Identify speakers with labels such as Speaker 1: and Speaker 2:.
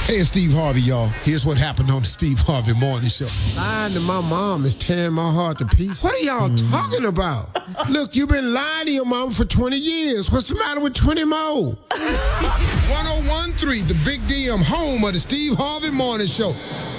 Speaker 1: Hey, it's Steve Harvey, y'all. Here's what happened on the Steve Harvey Morning Show.
Speaker 2: Lying to my mom is tearing my heart to pieces. What are y'all talking about? Look, you've been lying to your mom for 20 years. What's the matter with 20 more?
Speaker 1: 1013, the Big DM, home of the Steve Harvey Morning Show.